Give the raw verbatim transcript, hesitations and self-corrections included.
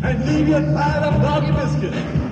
and leave you a pile of doggy biscuit.